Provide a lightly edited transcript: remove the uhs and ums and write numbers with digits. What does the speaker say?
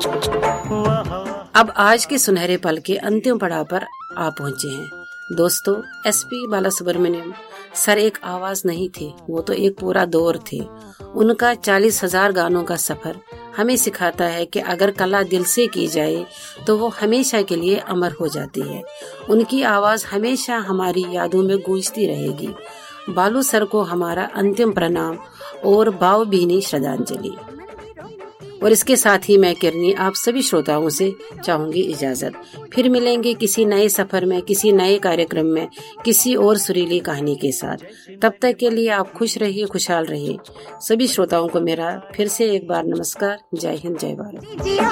अब आज के सुनहरे पल के अंतिम पड़ाव पर आ पहुँचे हैं। दोस्तों, एसपी बालासुब्रमण्यम सर एक आवाज नहीं थे, वो तो एक पूरा दौर थे। उनका 40,000 गानों का सफर हमें सिखाता है कि अगर कला दिल से की जाए तो वो हमेशा के लिए अमर हो जाती है। उनकी आवाज हमेशा हमारी यादों में गूंजती रहेगी। बालू सर को हमारा अंतिम प्रणाम और भावभीनी श्रद्धांजलि। और इसके साथ ही मैं किरनी आप सभी श्रोताओं से चाहूंगी इजाजत। फिर मिलेंगे किसी नए सफर में, किसी नए कार्यक्रम में, किसी और सुरीली कहानी के साथ। तब तक के लिए आप खुश रहिए, खुशहाल रहिए। सभी श्रोताओं को मेरा फिर से एक बार नमस्कार। जय हिंद, जय भारत।